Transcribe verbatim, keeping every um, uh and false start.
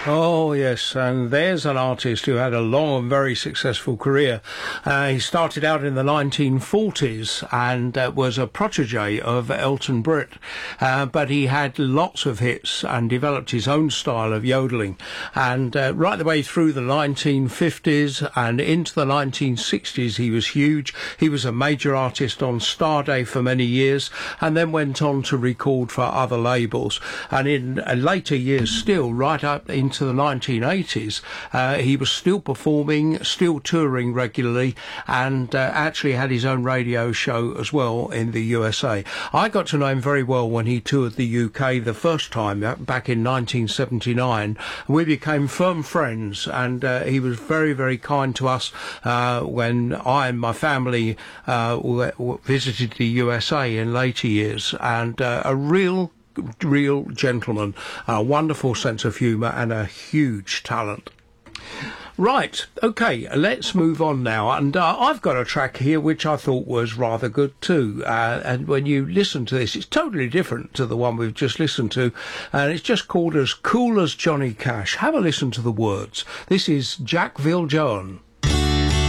Oh, yes, and there's an artist who had a long and very successful career. Uh, he started out in the nineteen forties and uh, was a protege of Elton Britt, uh, but he had lots of hits and developed his own style of yodelling. And uh, right the way through the nineteen fifties and into the nineteen sixties, he was huge. He was a major artist on Starday for many years and then went on to record for other labels. And in uh, later years still, right up into the nineteen eighties, uh, he was still performing, still touring regularly, and uh, actually had his own radio show as well in the U S A. I got to know him very well when he toured the U K the first time, uh, back in nineteen seventy-nine. We became firm friends, and uh, he was very, very kind to us uh, when I and my family uh, w- w- visited the U S A in later years, and uh, a real real gentleman, a wonderful sense of humour and a huge talent. Right, okay, let's move on now. And uh, I've got a track here which I thought was rather good too. Uh, and when you listen to this, it's totally different to the one we've just listened to. And it's just called As Cool as Johnny Cash. Have a listen to the words. This is Jack Viljoen.